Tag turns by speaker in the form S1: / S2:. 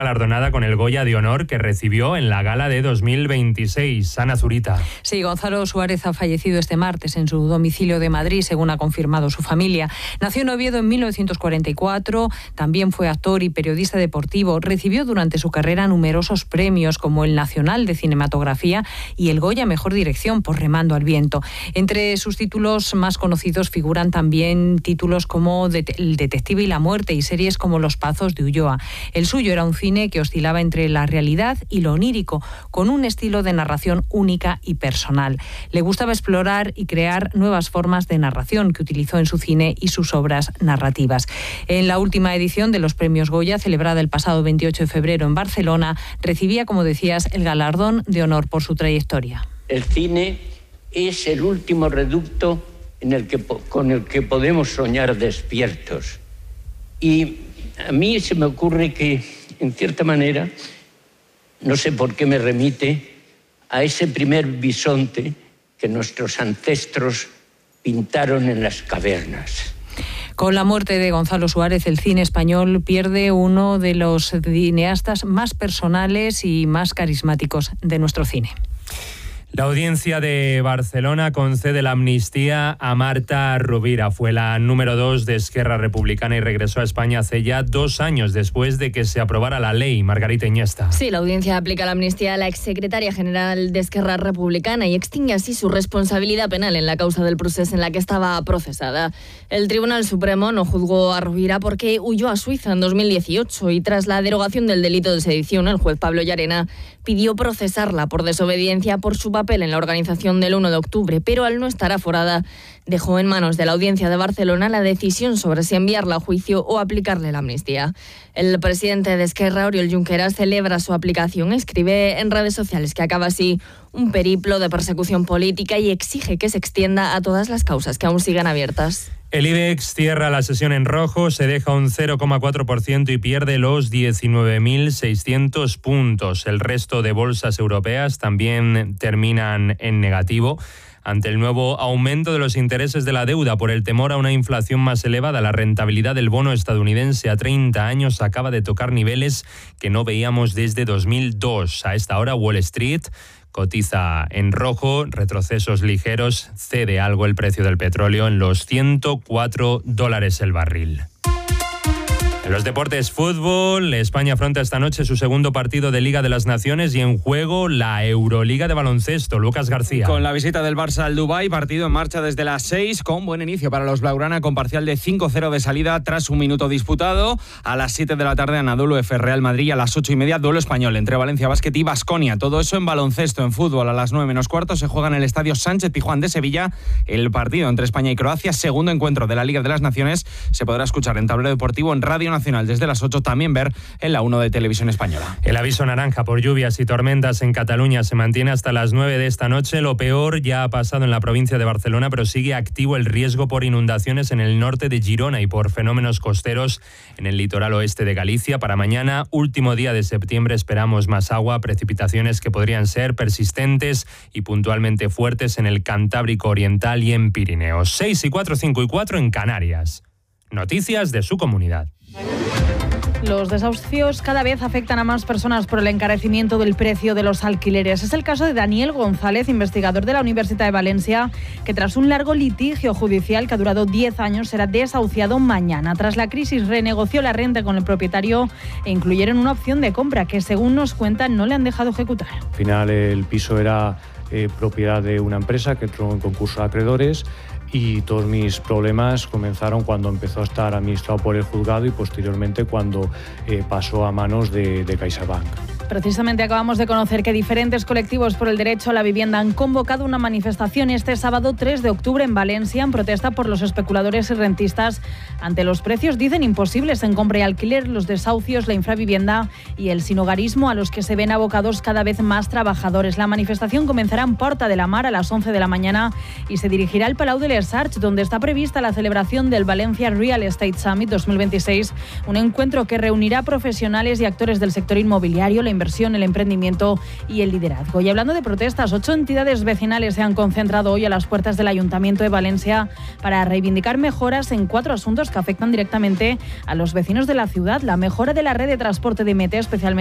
S1: Galardonada con el Goya de Honor que recibió en la gala de 2026. Ana Zurita.
S2: Sí, Gonzalo Suárez ha fallecido este martes en su domicilio de Madrid, según ha confirmado su familia. Nació en Oviedo en 1944, también fue actor y periodista deportivo. Recibió durante su carrera numerosos premios como el Nacional de Cinematografía y el Goya Mejor Dirección por Remando al Viento. Entre sus títulos más conocidos figuran también títulos como El Detective y la Muerte y series como Los Pazos de Ulloa. El suyo era un cine que oscilaba entre la realidad y lo onírico, con un estilo de narración única y personal. Le gustaba explorar y crear nuevas formas de narración que utilizó en su cine y sus obras narrativas. En la última edición de los Premios Goya, celebrada el pasado 28 de febrero en Barcelona, recibía, como decías, el galardón de honor por su trayectoria.
S3: El cine es el último reducto con el que podemos soñar despiertos. Y a mí se me ocurre que, en cierta manera, no sé por qué me remite a ese primer bisonte que nuestros ancestros pintaron en las cavernas.
S2: Con la muerte de Gonzalo Suárez, el cine español pierde uno de los cineastas más personales y más carismáticos de nuestro cine.
S1: La Audiencia de Barcelona concede la amnistía a Marta Rovira. Fue la número 2 de Esquerra Republicana y regresó a España hace ya 2 años después de que se aprobara la ley. Margarita Iniesta.
S4: Sí, la Audiencia aplica la amnistía a la exsecretaria general de Esquerra Republicana y extingue así su responsabilidad penal en la causa del procés en la que estaba procesada. El Tribunal Supremo no juzgó a Rovira porque huyó a Suiza en 2018 y tras la derogación del delito de sedición, el juez Pablo Llarena pidió procesarla por desobediencia por su papel en la organización del 1 de octubre, pero al no estar aforada, dejó en manos de la Audiencia de Barcelona la decisión sobre si enviarla a juicio o aplicarle la amnistía. El presidente de Esquerra, Oriol Junqueras, celebra su aplicación, escribe en redes sociales que acaba así un periplo de persecución política y exige que se extienda a todas las causas que aún sigan abiertas.
S1: El IBEX cierra la sesión en rojo, se deja un 0,4% y pierde los 19.600 puntos. El resto de bolsas europeas también terminan en negativo. Ante el nuevo aumento de los intereses de la deuda por el temor a una inflación más elevada, la rentabilidad del bono estadounidense a 30 años acaba de tocar niveles que no veíamos desde 2002. A esta hora, Wall Street cotiza en rojo, retrocesos ligeros, cede algo el precio del petróleo en los $104 el barril. En los deportes, fútbol, España afronta esta noche su segundo partido de Liga de las Naciones y en juego la Euroliga de baloncesto. Lucas García.
S5: Con la visita del Barça al Dubái, partido en marcha desde las 6, con buen inicio para los blaugrana, con parcial de 5-0 de salida tras un minuto disputado. A las 7 de la tarde, Anadolu F. Real Madrid, y a las 8:30, duelo español entre Valencia Basket y Baskonia. Todo eso en baloncesto. En fútbol, a las 9 menos cuarto, se juega en el Estadio Sánchez Pizjuán de Sevilla el partido entre España y Croacia, segundo encuentro de la Liga de las Naciones. Se podrá escuchar en Tablero Deportivo, en Radio Nacional desde las 8, también ver en la 1 de Televisión Española.
S1: El aviso naranja por lluvias y tormentas en Cataluña se mantiene hasta las 9 de esta noche. Lo peor ya ha pasado en la provincia de Barcelona, pero sigue activo el riesgo por inundaciones en el norte de Girona y por fenómenos costeros en el litoral oeste de Galicia. Para mañana, último día de septiembre, esperamos más agua, precipitaciones que podrían ser persistentes y puntualmente fuertes en el Cantábrico Oriental y en Pirineos. 6 y 4, 5 y 4 en Canarias. Noticias de su comunidad.
S6: Los desahucios cada vez afectan a más personas por el encarecimiento del precio de los alquileres. Es el caso de Daniel González, investigador de la Universitat de Valencia, que tras un largo litigio judicial que ha durado 10 años será desahuciado mañana. Tras la crisis renegoció la renta con el propietario e incluyeron una opción de compra que, según nos cuentan, no le han dejado ejecutar.
S7: Al final el piso era propiedad de una empresa que entró en concurso de acreedores y todos mis problemas comenzaron cuando empezó a estar administrado por el juzgado y posteriormente cuando pasó a manos de CaixaBank.
S6: Precisamente acabamos de conocer que diferentes colectivos por el derecho a la vivienda han convocado una manifestación este sábado 3 de octubre en Valencia en protesta por los especuladores y rentistas ante los precios, dicen, imposibles en compra y alquiler, los desahucios, la infravivienda y el sinhogarismo a los que se ven abocados cada vez más trabajadores. La manifestación comenzará en Porta de la Mar a las 11 de la mañana y se dirigirá al Palau de les Arts, donde está prevista la celebración del Valencia Real Estate Summit 2026, un encuentro que reunirá profesionales y actores del sector inmobiliario, la inversión, el emprendimiento y el liderazgo. Y hablando de protestas, 8 entidades vecinales se han concentrado hoy a las puertas del Ayuntamiento de Valencia para reivindicar mejoras en 4 asuntos que afectan directamente a los vecinos de la ciudad. La mejora de la red de transporte de MT, especialmente